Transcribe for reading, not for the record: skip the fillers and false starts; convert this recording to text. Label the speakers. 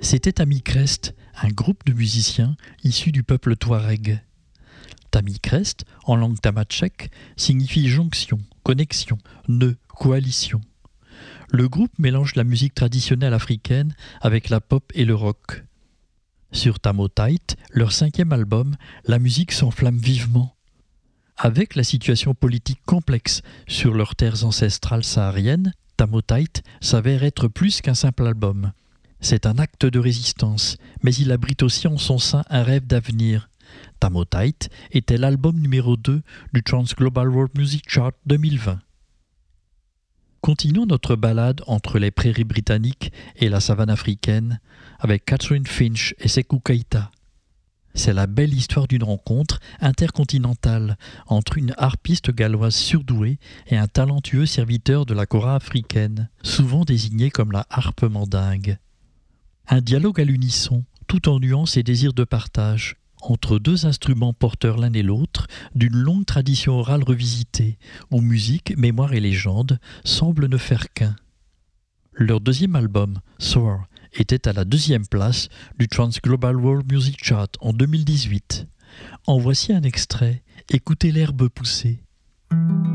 Speaker 1: C'était Tami Crest, un groupe de musiciens issus du peuple touareg. Tami Crest, en langue tamatchèque, signifie jonction, connexion, nœud, coalition. Le groupe mélange la musique traditionnelle africaine avec la pop et le rock. Sur Tamotait, leur 5e album, la musique s'enflamme vivement. Avec la situation politique complexe sur leurs terres ancestrales sahariennes, Tamotait s'avère être plus qu'un simple album. C'est un acte de résistance, mais il abrite aussi en son sein un rêve d'avenir. Tamotait était l'album numéro 2 du Trans Global World Music Chart 2020. Continuons notre balade entre les prairies britanniques et la savane africaine avec Catherine Finch et Sékou Keïta. C'est la belle histoire d'une rencontre intercontinentale entre une harpiste galloise surdouée et un talentueux serviteur de la kora africaine, souvent désigné comme la harpe mandingue. Un dialogue à l'unisson, tout en nuances et désirs de partage, entre deux instruments porteurs l'un et l'autre d'une longue tradition orale revisitée, où musique, mémoire et légende semblent ne faire qu'un. Leur 2e album, Soar, était à la 2e place du Trans Global World Music Chart en 2018. En voici un extrait, écoutez l'herbe pousser.